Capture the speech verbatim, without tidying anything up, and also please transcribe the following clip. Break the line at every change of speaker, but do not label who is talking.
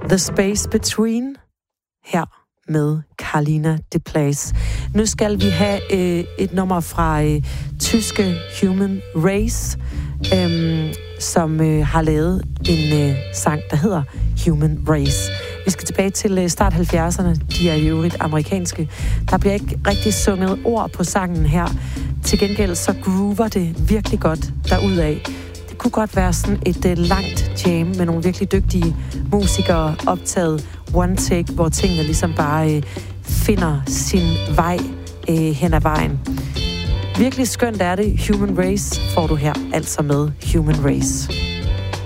The Space Between her med Carlina de Plas. Nu skal vi have øh, et nummer fra øh, tyske Human Race, øh, som øh, har lavet en øh, sang, der hedder Human Race. Vi skal tilbage til øh, start halvfjerdserne. De er i øvrigt amerikanske. Der bliver ikke rigtig sunget ord på sangen her. Til gengæld så groover det virkelig godt derudaf. Det kunne godt være sådan et øh, langt jam med nogle virkelig dygtige musikere optaget one take, hvor tingene ligesom bare øh, finder sin vej øh, hen ad vejen. Virkelig skønt er det. Human Race får du her altså med Human Race.